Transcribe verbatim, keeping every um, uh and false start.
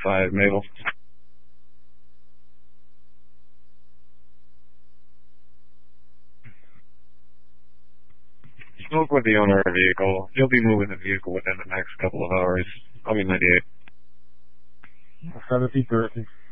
five Mabel. Spoke with the owner of the vehicle. He'll be moving the vehicle within the next couple of hours. I'll be ninety-eight. seventeen thirty.